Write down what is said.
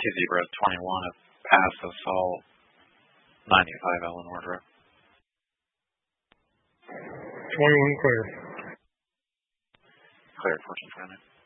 Yankee Zebra 21 at Pass Assault 95 Eleanor Drive. 21 clear. Clear, 14 friendly.